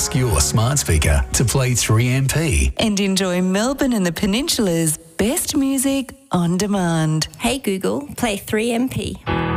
ask your smart speaker to play 3MP. And enjoy Melbourne and the Peninsula's best music on demand. Hey Google, play 3MP.